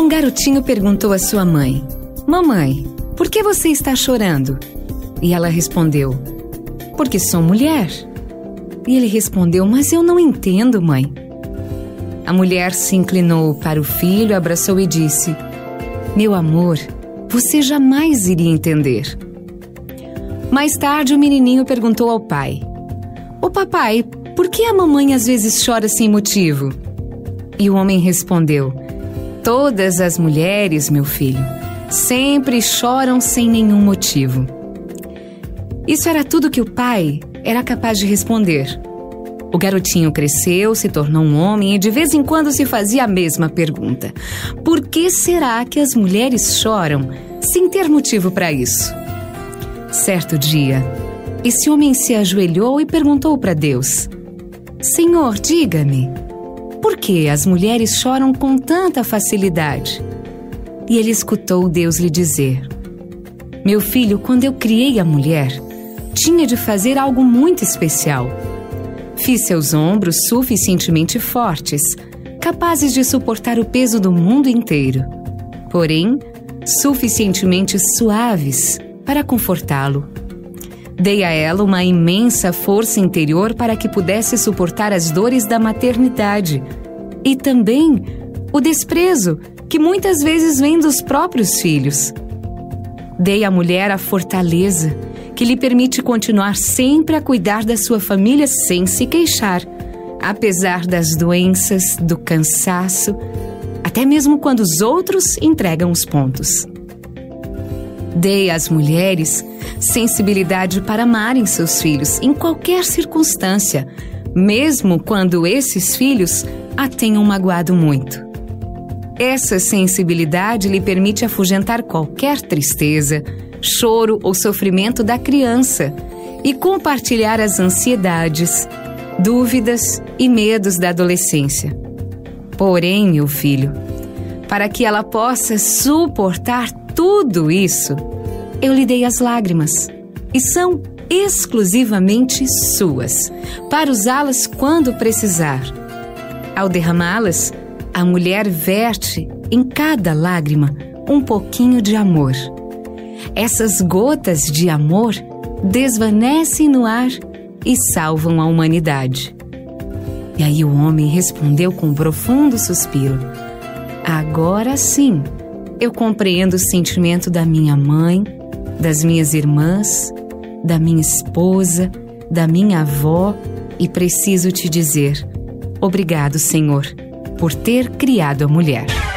garotinho perguntou à sua mãe: Mamãe, por que você está chorando? E ela respondeu: Porque sou mulher. E ele respondeu: Mas eu não entendo, mãe. A mulher se inclinou para o filho, abraçou e disse: Meu amor, você jamais iria entender. Mais tarde, o menininho perguntou ao pai: Ô papai, por que a mamãe às vezes chora sem motivo? E o homem respondeu: Todas as mulheres, meu filho, sempre choram sem nenhum motivo. Isso era tudo que o pai era capaz de responder. O garotinho cresceu, se tornou um homem e de vez em quando se fazia a mesma pergunta: por que será que as mulheres choram sem ter motivo para isso? Certo dia, esse homem se ajoelhou e perguntou para Deus: Senhor, diga-me, por que as mulheres choram com tanta facilidade? E ele escutou Deus lhe dizer: Meu filho, quando eu criei a mulher, tinha de fazer algo muito especial. Fiz seus ombros suficientemente fortes, capazes de suportar o peso do mundo inteiro, porém, suficientemente suaves para confortá-lo. Dei a ela uma imensa força interior para que pudesse suportar as dores da maternidade e também o desprezo que muitas vezes vem dos próprios filhos. Dei à mulher a fortaleza que lhe permite continuar sempre a cuidar da sua família sem se queixar, apesar das doenças, do cansaço, até mesmo quando os outros entregam os pontos. Dei às mulheres sensibilidade para amarem seus filhos em qualquer circunstância, mesmo quando esses filhos a tenham magoado muito. Essa sensibilidade lhe permite afugentar qualquer tristeza, choro ou sofrimento da criança e compartilhar as ansiedades, dúvidas e medos da adolescência. Porém, meu filho, para que ela possa suportar tudo isso, eu lhe dei as lágrimas, e são exclusivamente suas, para usá-las quando precisar. Ao derramá-las, a mulher verte em cada lágrima um pouquinho de amor. Essas gotas de amor desvanecem no ar e salvam a humanidade. E aí o homem respondeu com um profundo suspiro: Agora sim, eu compreendo o sentimento da minha mãe, das minhas irmãs, da minha esposa, da minha avó, e preciso te dizer: obrigado, Senhor, por ter criado a mulher.